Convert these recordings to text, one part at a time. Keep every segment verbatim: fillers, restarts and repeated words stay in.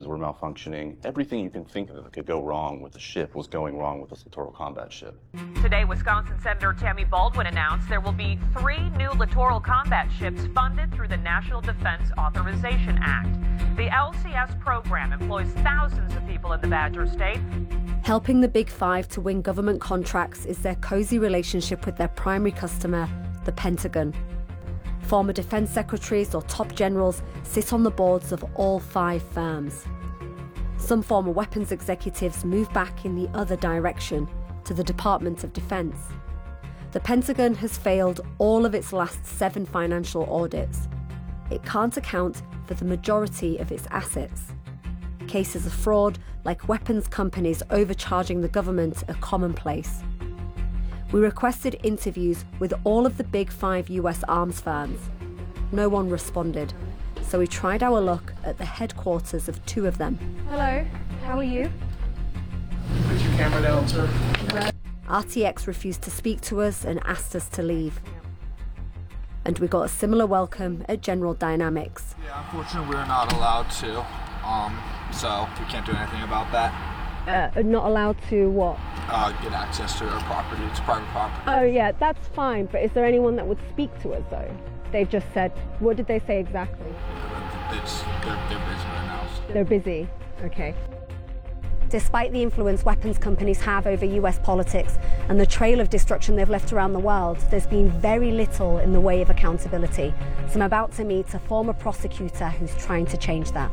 were malfunctioning. Everything you can think of that could go wrong with the ship was going wrong with this littoral combat ship. Today, Wisconsin Senator Tammy Baldwin announced there will be three new littoral combat ships funded through the National Defense Authorization Act. The L C S program employs thousands of people in the Badger State. Helping the Big Five to win government contracts is their cozy relationship with their primary customer, the Pentagon. Former defense secretaries or top generals sit on the boards of all five firms. Some former weapons executives move back in the other direction, to the Department of Defense. The Pentagon has failed all of its last seven financial audits. It can't account for the majority of its assets. Cases of fraud, like weapons companies overcharging the government, are commonplace. We requested interviews with all of the big five U S arms firms. No one responded, so we tried our luck at the headquarters of two of them. Hello, how are you? Put your camera down, sir. R T X refused to speak to us and asked us to leave. And we got a similar welcome at General Dynamics. Yeah, unfortunately we're not allowed to, um, so we can't do anything about that. Uh, not allowed to what? Uh, get access to our property. It's private property. Oh yeah, that's fine, but is there anyone that would speak to us though? They've just said, what did they say exactly? It's, they're, they're busy right now. So. They're busy, okay. Despite the influence weapons companies have over U S politics and the trail of destruction they've left around the world, there's been very little in the way of accountability. So I'm about to meet a former prosecutor who's trying to change that.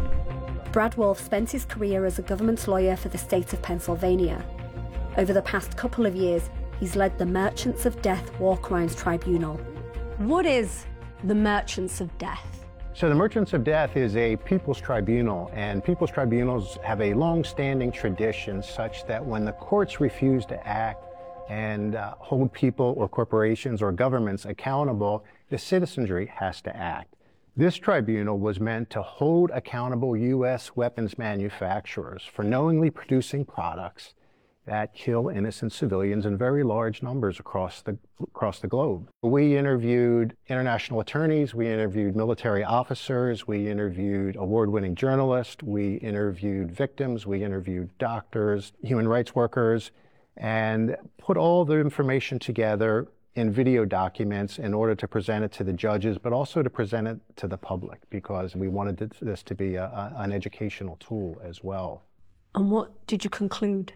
Brad Wolf spent his career as a government lawyer for the state of Pennsylvania. Over the past couple of years, he's led the Merchants of Death War Crimes Tribunal. What is the Merchants of Death? So the Merchants of Death is a people's tribunal, and people's tribunals have a long-standing tradition such that when the courts refuse to act and uh, hold people or corporations or governments accountable, the citizenry has to act. This tribunal was meant to hold accountable U S weapons manufacturers for knowingly producing products that kill innocent civilians in very large numbers across the, across the globe. We interviewed international attorneys, we interviewed military officers, we interviewed award-winning journalists, we interviewed victims, we interviewed doctors, human rights workers, and put all the information together in video documents in order to present it to the judges, but also to present it to the public, because we wanted this to be a, a, an educational tool as well. And what did you conclude?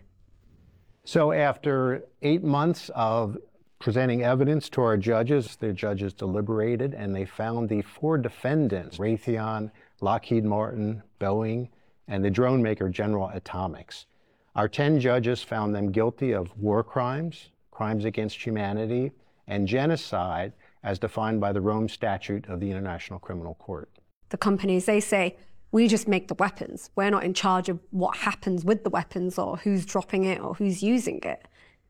So after eight months of presenting evidence to our judges, the judges deliberated and they found the four defendants, Raytheon, Lockheed Martin, Boeing, and the drone maker General Atomics. Our ten judges found them guilty of war crimes, crimes against humanity, and genocide as defined by the Rome Statute of the International Criminal Court. The companies, they say, we just make the weapons. We're not in charge of what happens with the weapons or who's dropping it or who's using it.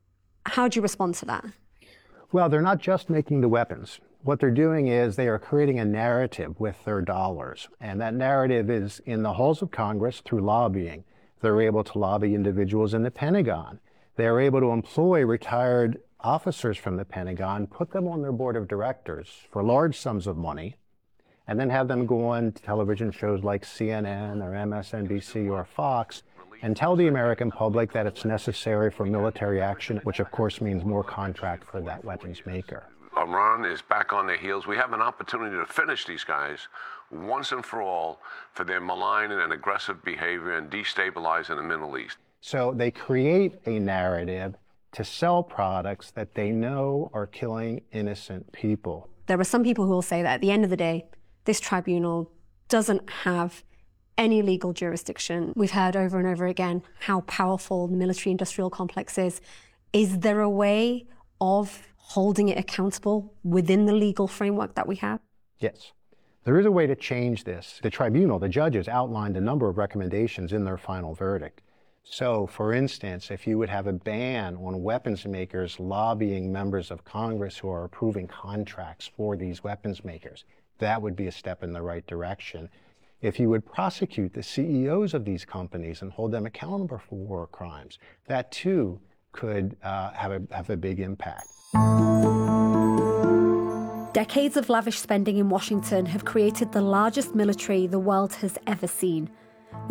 How do you respond to that? Well, they're not just making the weapons. What they're doing is they are creating a narrative with their dollars. And that narrative is in the halls of Congress through lobbying. They're able to lobby individuals in the Pentagon. They're able to employ retired officers from the Pentagon, put them on their board of directors for large sums of money, and then have them go on television shows like C N N or M S N B C or Fox and tell the American public that it's necessary for military action, which of course means more contract for that weapons maker. Iran is back on their heels. We have an opportunity to finish these guys once and for all for their malign and aggressive behavior and destabilize in the Middle East. So they create a narrative to sell products that they know are killing innocent people. There are some people who will say that at the end of the day, this tribunal doesn't have any legal jurisdiction. We've heard over and over again how powerful the military-industrial complex is. Is there a way of holding it accountable within the legal framework that we have? Yes. There is a way to change this. The tribunal, the judges, outlined a number of recommendations in their final verdict. So, for instance, if you would have a ban on weapons makers lobbying members of Congress who are approving contracts for these weapons makers, that would be a step in the right direction. If you would prosecute the C E Os of these companies and hold them accountable for war crimes, that too could uh, have a, have a big impact. Decades of lavish spending in Washington have created the largest military the world has ever seen.